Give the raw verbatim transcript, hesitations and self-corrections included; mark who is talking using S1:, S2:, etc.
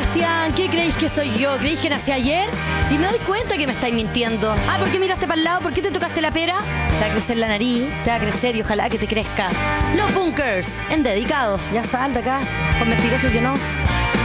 S1: Sebastián, ¿qué creéis que soy yo? ¿Creéis que nací ayer? Si me doy cuenta que me estáis mintiendo. Ah, ¿por qué miraste para el lado? ¿Por qué te tocaste la pera? Te va a crecer la nariz, te va a crecer y ojalá que te crezca. Los Bunkers, en Dedicados. Ya sal de acá, con mentirosos que no.